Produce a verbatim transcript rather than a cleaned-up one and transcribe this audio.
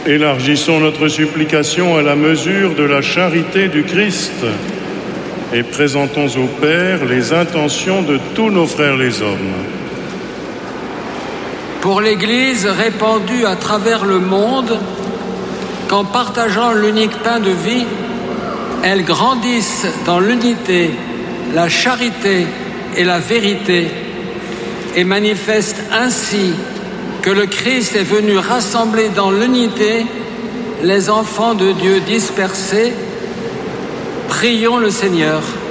Élargissons notre supplication à la mesure de la charité du Christ et présentons au Père les intentions de tous nos frères les hommes. Pour l'Église répandue à travers le monde, qu'en partageant l'unique pain de vie, elle grandisse dans l'unité, la charité et la vérité, et manifeste ainsi que le Christ est venu rassembler dans l'unité les enfants de Dieu dispersés. Prions le Seigneur.